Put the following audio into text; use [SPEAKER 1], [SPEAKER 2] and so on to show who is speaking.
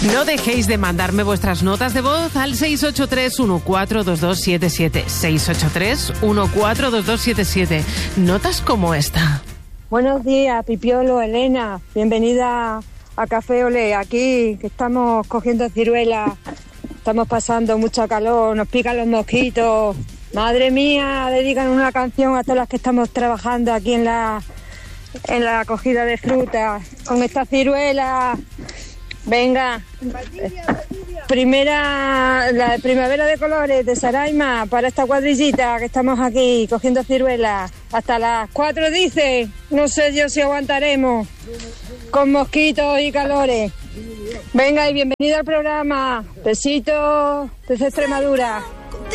[SPEAKER 1] No dejéis de mandarme vuestras notas de voz al 683-142277. 683-142277. Notas como esta.
[SPEAKER 2] Buenos días, Pipiolo, Elena. Bienvenida a Café Olé. Aquí que estamos cogiendo ciruelas. Estamos pasando mucho calor, nos pican los mosquitos. Madre mía, dedican una canción a todas las que estamos trabajando aquí en la cogida de frutas con esta ciruela. Venga, la primavera de colores de Saraima para esta cuadrillita que estamos aquí cogiendo ciruelas. Hasta las 4 dice, no sé yo si aguantaremos con mosquitos y calores. Venga y bienvenida al programa. Besitos desde Extremadura.